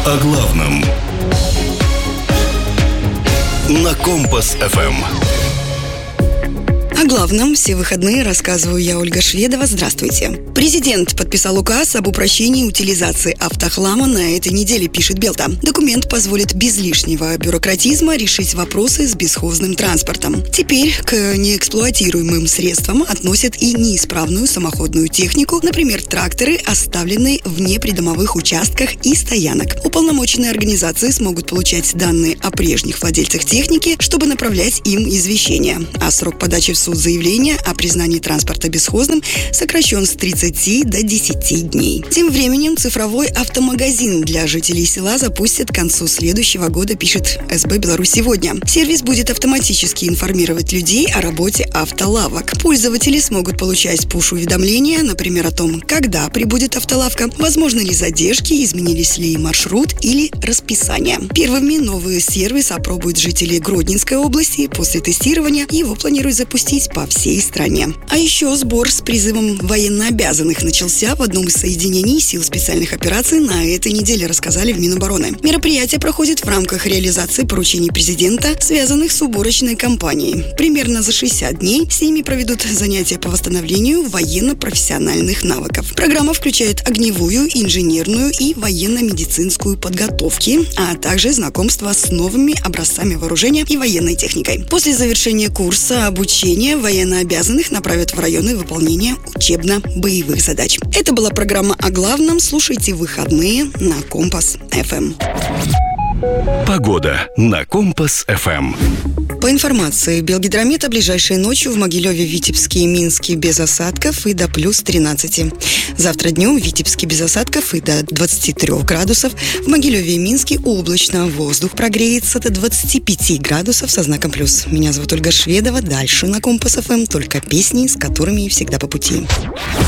О главном на Компас-ФМ. О главном все выходные рассказываю я, Ольга Шведова. Здравствуйте. Президент подписал указ об упрощении утилизации автохлама на этой неделе, пишет Белта. Документ позволит без лишнего бюрократизма решить вопросы с бесхозным транспортом. Теперь к неэксплуатируемым средствам относят и неисправную самоходную технику, например, тракторы, оставленные вне придомовых участках и стоянок. Уполномоченные организации смогут получать данные о прежних владельцах техники, чтобы направлять им извещения. А срок подачи в суд заявления о признании транспорта бесхозным сокращен с 30 до 10 дней. Тем временем цифровой автомагазин для жителей села запустят к концу следующего года, пишет СБ «Беларусь сегодня». Сервис будет автоматически информировать людей о работе автолавок. Пользователи смогут получать пуш-уведомления, например, о том, когда прибудет автолавка, возможны ли задержки, изменились ли маршрут или расписание. Первыми новый сервис опробуют жители Гродненской области. После тестирования его планируют запустить по всей стране. А еще сбор с призывом военнообязанных начался в одном из соединений сил специальных операций на этой неделе, рассказали в Минобороны. Мероприятие проходит в рамках реализации поручений президента, связанных с уборочной кампанией. Примерно за 60 дней с ними проведут занятия по восстановлению военно-профессиональных навыков. Программа включает огневую, инженерную и военно-медицинскую подготовки, а также знакомство с новыми образцами вооружения и военной техникой. После завершения курса обучения военнообязанных направят в районы выполнения учебно-боевых задач. Это была программа о главном. Слушайте в выходные на Компас-ФМ. Погода на Компас-ФМ. По информации Белгидромета, ближайшей ночью в Могилеве, Витебске и Минске без осадков и до плюс 13. Завтра днем в Витебске без осадков и до 23 градусов. В Могилеве и Минске облачно. Воздух прогреется до 25 градусов со знаком плюс. Меня зовут Ольга Шведова. Дальше на Компас-ФМ только песни, с которыми всегда по пути.